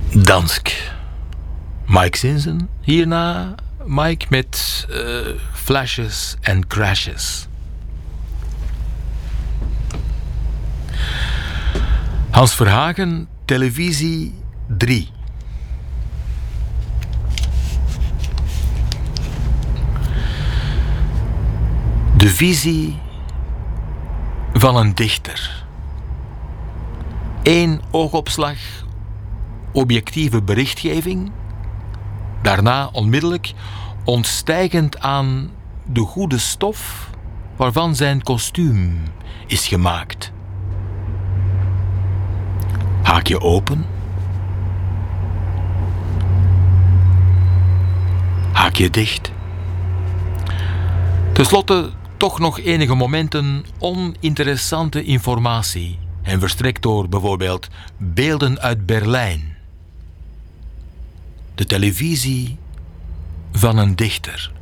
Dansk. Mike Zinsen. Hierna Mike met Flashes and Crashes. Hans Verhagen, televisie 3. De visie van een dichter. 1 oogopslag, objectieve berichtgeving. Daarna onmiddellijk ontstijgend aan de goede stof waarvan zijn kostuum is gemaakt. Haakje open. Haakje dicht. Ten slotte toch nog enige momenten oninteressante informatie en verstrekt door bijvoorbeeld beelden uit Berlijn. De televisie van een dichter.